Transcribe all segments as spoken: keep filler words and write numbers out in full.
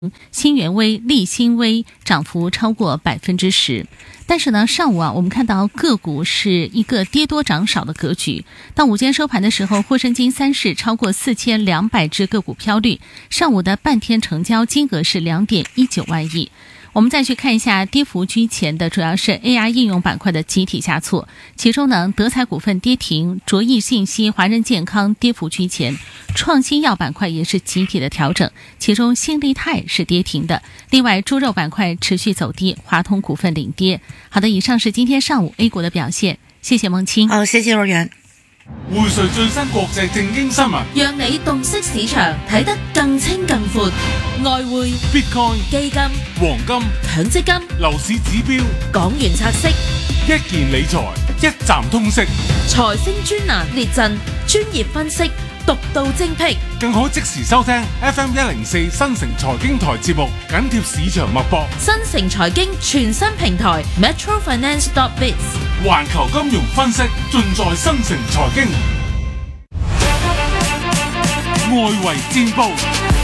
新源微、立新微涨幅超过百分之十。但是呢，上午啊，我们看到个股是一个跌多涨少的格局。到午间收盘的时候，沪深金三市超过四千两百只个股飘绿，上午的半天成交金额是两点一九万亿。我们再去看一下跌幅居前的，主要是 A I 应用板块的集体下挫，其中呢，德彩股份跌停，卓益信息、华人健康跌幅居前，创新药板块也是集体的调整，其中新力泰是跌停的。另外，猪肉板块持续走低，华通股份领跌。好的，以上是今天上午 A 股的表现，谢謝孟青。 好，謝謝若元。 匯萃最新國際正經新聞， 讓你洞悉市場，睇得更清更闊。外匯、 Bitcoin、 基金、 黃金、 強積金、 樓市指標、 港元拆息、 一件理財，一站通識， 財星專欄列陣，專業分析，獨到精闢， 更可即時收聽 F M 一零四新城財經台節目，緊貼市場脈搏。 新城財經全新平台 Metro Finance dot biz， 環球金融分析盡在新城財經。外圍戰報。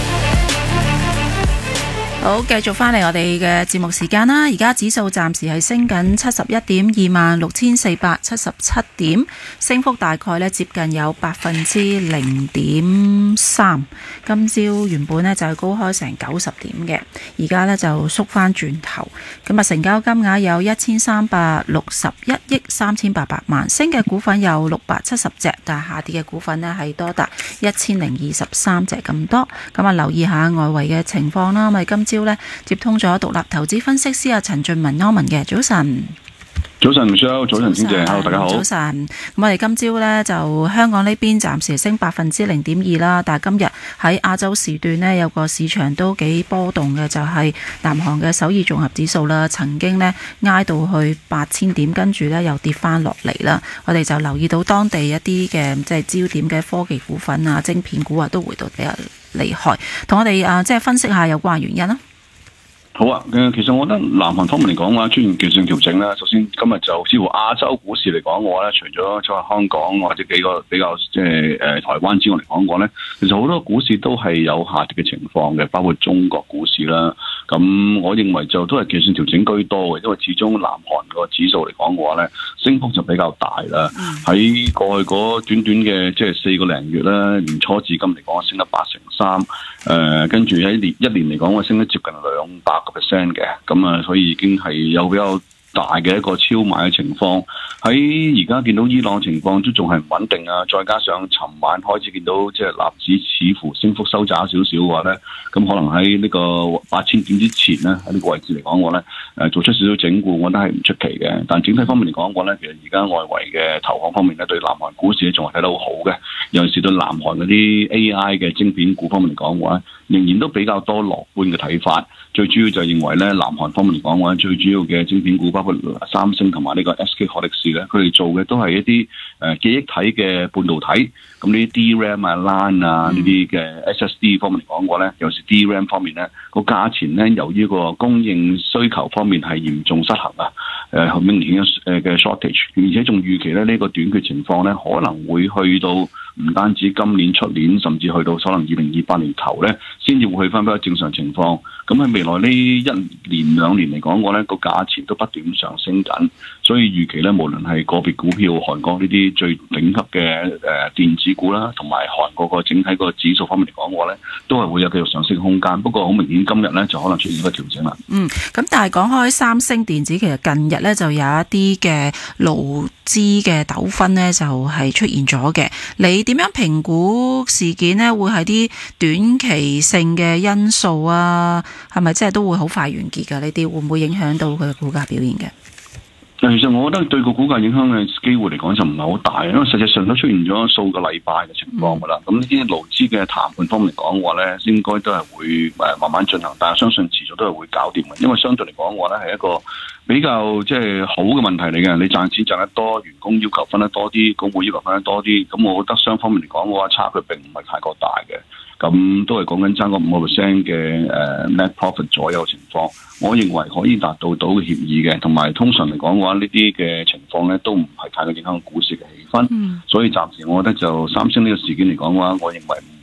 好，繼續翻嚟我哋嘅節目時間啦。而家指數暫時係升緊七十一點，二萬六千四百七十七點，升幅大概咧接近有百分之零點三。今朝原本咧就係高開成九十點嘅，而家咧就縮翻轉頭。咁啊，成交金額有一千三百六十一億三千八百萬，升嘅股份有六百七十隻，但係下跌嘅股份咧係多達一千零二十三隻咁多。咁啊，留意下外圍嘅情況啦。咁啊，今朝咧接通咗獨立投資分析師阿陳俊文柯文嘅，早晨。 早晨 Michelle， 早晨小姐 ，Hello 大家好。 早晨，咁我哋今朝呢，就香港呢邊暫時升百分之零點二啦，但係今日喺亞洲時段呢，有個市場都幾波動嘅，就係、是、南韓嘅首爾綜合指數啦，曾經呢挨到去八千點，跟住呢又跌翻落嚟啦。我哋就留意到當地一啲嘅即係焦點嘅科技股份啊、晶片股啊都回到比較厲害，同我哋啊即係分析下有關原因啦。 好啊，誒，其實我覺得南韓方面嚟講嘅話，出現技術性調整啦。首先今日就似乎亞洲股市嚟講嘅話咧，除咗即係香港或者幾個比較即係誒台灣之外嚟講嘅話咧，其實好多股市都係有下跌嘅情況嘅，包括中國股市啦。咁我認為就都係技術性調整居多嘅，因為始終南韓個指數嚟講嘅話咧，升幅就比較大啦。喺過去嗰短短嘅即係四個零月咧，年初至今嚟講，升得八成三。誒，跟住喺年一年嚟講，我升得接近兩百個 percent 嘅，咁啊，所以已經係有比較大嘅一個超買嘅情況。喺而家見到伊朗情況都仲係唔穩定啊，再加上尋晚開始見到即係納指似乎升幅收窄少少嘅話咧，咁可能喺呢個八千點之前咧，喺呢個位置嚟講嘅話咧，誒做出少少整固，我覺得係唔出奇嘅。但整體方面嚟講嘅話咧，其實而家外圍嘅投行方面咧，對南韓股市仲係睇得好好嘅，尤其是對南韓嗰啲 A I 嘅晶片股方面嚟講嘅話，仍然都比較多樂觀嘅睇法。最主要就係認為咧，南韓方面嚟講嘅話，最主要嘅晶片股包括三星同埋呢個 S K 海力士咧，佢哋做嘅都係一啲誒、呃、記憶體嘅半導體，咁呢啲 D RAM 啊、LAN 啊呢啲嘅 S S D 方面嚟講嘅話咧，尤其是 D RAM 方面咧，個價錢咧由於個供應需求方面係嚴重失衡啊，誒好明顯嘅嘅 shortage， 而且仲預期咧呢、這個短缺情況咧可能會去到唔單止今年出年，甚至去到可能二零二八年頭咧，先至會去翻比較正常情況。咁喺未來呢一年兩年嚟講，我咧個價錢都不斷上升緊，所以預期咧無論係個別股票，韓國呢啲最頂級嘅誒電子股啦，同埋韓國個整體個指數方面嚟講，我咧都係會有繼續上升空間。不過好明顯今日咧就可能出現一個調整啦。嗯， 咁但係講開三星電子，其實近日咧就有一啲嘅勞資嘅糾紛咧就係出現咗嘅。你點樣評估事件呢？會係啲短期性嘅因素啊？係咪即係都會好快完結㗎？呢啲會唔會影響到佢嘅股價表現嘅？ 其實我覺得對個股價影響嘅機會嚟講就唔係好大，因為實際上都出現咗數個禮拜嘅情況㗎啦。咁呢啲勞資嘅談判方面嚟講嘅話咧，應該都係會誒慢慢進行，但係相信遲早都係會搞掂嘅，因為相對嚟講嘅話咧係一個比較即係好嘅問題嚟嘅。你賺錢賺得多，員工要求分得多啲，工會要求分得多啲，咁我覺得雙方面嚟講嘅話差距並唔係太過大嘅。咁都係講緊爭個五個 percent 嘅誒 net profit 左右情況，我認為可以達到到嘅協議嘅，同埋通常嚟講嘅話，呢啲嘅情況咧都唔係太過影響股市嘅氣氛，嗯、所以暫時我覺得就三星呢個事件嚟講嘅話，我認為唔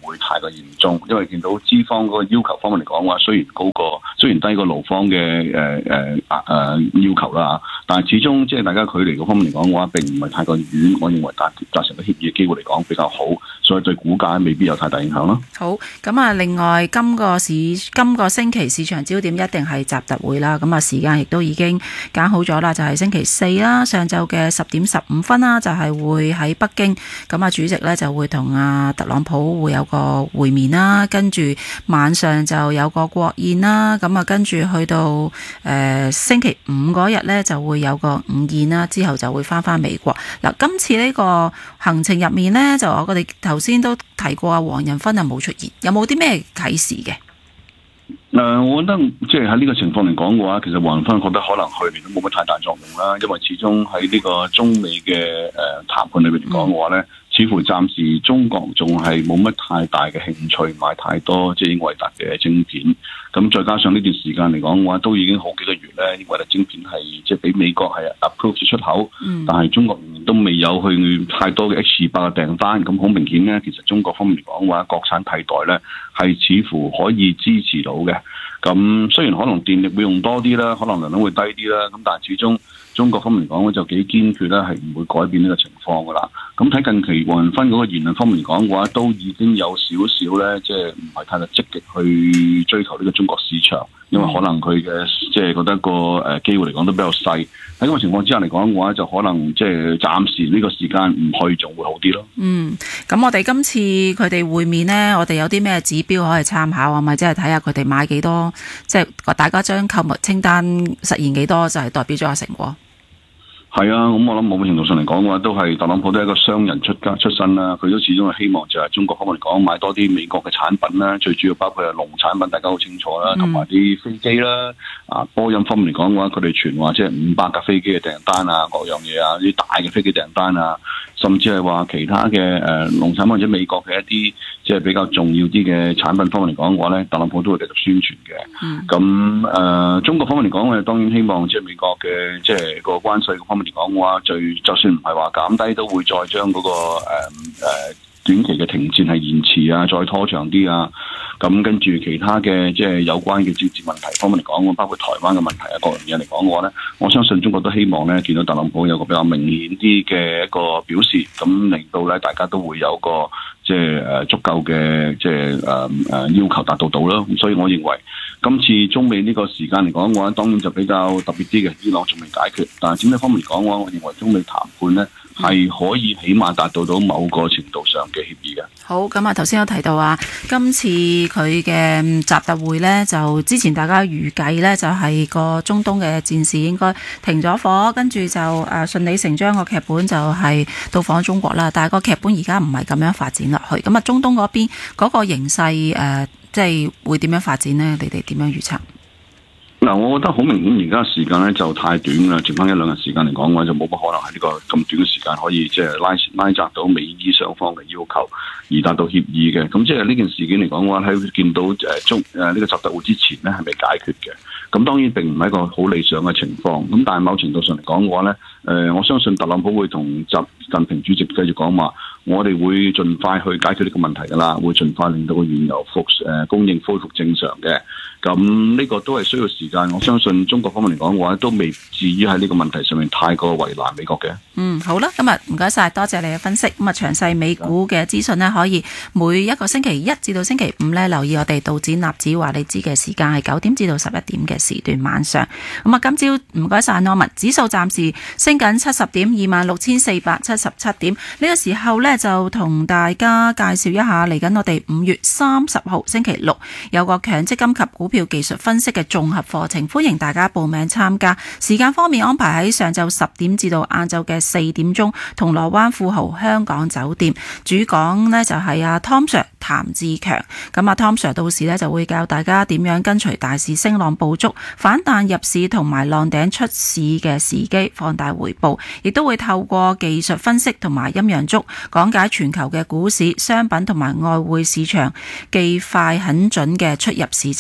會太過嚴重，因為見到資方嗰個要求方面嚟講嘅話，雖然高過雖然低過勞方嘅誒誒誒要求啦，但係始終即係大家距離嗰方面嚟講嘅話，並唔係太過遠。我認為達達成個協議嘅機會嚟講比較好，所以對股價未必有太大影響咯。 好，咁啊，另外今個市今個星期市場焦點一定係習特會啦。咁啊，時間亦都已經揀好咗啦，就係、是、星期四啦，上晝嘅十點十五分啦，就係、是、會喺北京。咁啊，主席呢就會同阿特朗普會有個會面啦，跟住晚上就有個國宴啦。咁啊，跟住去到誒、呃、星期五嗰日呢，就會有個午宴啦，之後就會翻返美國。嗱，今次呢個行程入面呢，就我哋頭先都提過啊，黃仁勳啊冇出現，有冇啲咩啟示嘅？ 誒、呃，我覺得即係喺呢個情況嚟講嘅話，其實黃仁勳覺得可能去年都冇乜太大作用啦，因為始終喺呢個中美嘅誒、呃、談判裏邊嚟講嘅話咧，嗯、似乎暫時中國仲係冇乜太大嘅興趣買太多即係英偉達嘅晶片。咁再加上呢段時間嚟講嘅話，都已經好幾個月咧，英偉達晶片係即係俾美國係 approve 出口，嗯、但係中國仍然都未有去太多嘅 H 二百嘅訂單。咁好明顯咧，其實中國方面嚟講嘅話，國產替代咧係似乎可以支持到嘅。咁雖然可能電力會用多啲啦，可能量能會低啲啦，咁但係始終中國方面嚟講咧就幾堅決咧，係唔會改變呢個情況噶啦。咁睇近期黃仁勳嗰個言論方面嚟講嘅話，都已經有少少咧，即係唔係太過積極去追求呢個中國市場，因為可能佢嘅即係覺得個誒機會嚟講都比較細。喺咁嘅情況之下嚟講嘅話，就可能即係暫時呢個時間唔去，仲會好啲咯。嗯， 咁我哋今次佢哋會面呢，我哋有啲咩指標可以參考啊？咪即係睇下佢哋買幾多，即係大家將購物清單實現幾多，就係代表咗個成果。 係啊，咁我諗某程度上嚟講嘅話，都係特朗普都係一個商人出家出身啦。佢都始終係希望就係中國方面嚟講買多啲美國嘅產品啦，最主要包括係農產品，大家好清楚啦，同埋啲飛機啦。啊，波音方面嚟講嘅話，佢哋傳話即係五百架飛機嘅訂單啊，各樣嘢啊，啲大嘅飛機訂單啊，甚至係話其他嘅誒、呃、農產品或者美國嘅一啲即係比較重要啲嘅產品方面嚟講嘅話咧，特朗普都會繼續宣傳嘅。咁誒、嗯呃，中國方面嚟講，我哋當然希望即係美國嘅即係個關稅方面嚟講嘅話，最就算唔係話減低，都會再將嗰、那個誒誒、呃呃、短期嘅停戰係延遲啊，再拖長啲啊。咁跟住其他嘅即係有關嘅政治問題方面嚟講，包括台灣嘅問題啊，各樣嘢嚟講嘅話咧，我相信中國都希望咧見到特朗普有個比較明顯啲嘅一個表示，咁令到咧大家都會有個即係誒足夠嘅即係誒誒要求達到到啦。咁所以我認為今次中美呢個時間嚟講嘅話，當然就比較特別啲嘅，伊朗仲未解決，但係整體方面嚟講嘅話，我認為中美談判咧係可以起碼達到到某個程度上嘅協議嘅。 好，咁啊頭先有提到啊，今次佢嘅習特會呢，就之前大家預計呢，就係個中東嘅戰事應該停咗火，跟住就誒順理成章個劇本就係到訪中國啦。但係個劇本而家唔係咁樣發展落去，咁啊中東嗰邊嗰個形勢誒、呃，即係會點樣發展呢？你哋點樣預測？ 嗱，我覺得好明顯，而家時間咧就太短啦，剩翻一兩日時間嚟講嘅話，就冇乜可能喺呢個咁短嘅時間可以即係拉拉窄到美伊雙方嘅要求而達到協議嘅。咁即係呢件事件嚟講嘅話，喺見到誒中誒呢個習特會之前咧係未解決嘅。咁當然並唔係一個好理想嘅情況。咁但係某程度上嚟講嘅話咧，誒、呃、我相信特朗普會同習近平主席繼續講話，我哋會盡快去解決呢個問題㗎啦，會盡快令到個原油復誒、呃、供應恢復正常嘅。咁呢個都係需要時間，我相信中國方面嚟講嘅話，都未至於喺呢個問題上面太過為難美國嘅。 嗯，好啦，今日唔該晒，多謝你嘅分析。咁啊，詳細美股嘅資訊呢，可以每一個星期一至到星期五呢，留意我哋道指納指話你知嘅時間係九點至到十一點嘅時段晚上。咁啊，今朝唔該晒Norman，指數暫時升緊七十點，二萬六千四百七十七點。呢、這個時候呢，就同大家介紹一下嚟緊我哋五月三十號星期六有個強積金及股票技術分析嘅綜合課程，歡迎大家報名參加。時間方面安排喺上晝十點至到晏晝嘅四點鐘，銅鑼灣富豪香港酒店。主講呢就係阿 Tom Sir 譚志強。咁阿 Tom Sir 到時呢就會教大家點樣跟隨大市升浪捕捉反彈入市同埋浪頂出市嘅時機，放大回報，亦都會透過技術分析同埋陰陽燭講解全球嘅股市、商品同埋外匯市場，既快很準嘅出入市策略。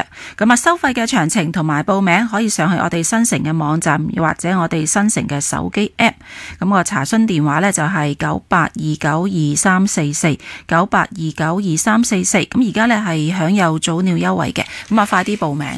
咁啊，收費嘅詳情同埋報名可以上去我哋新城嘅網站，或者我哋新城嘅手機 App。咁個查詢電話呢，就係九八二九二三四四九八二九二三四四。咁而家呢，係享有早鳥優惠嘅，咁啊快啲報名。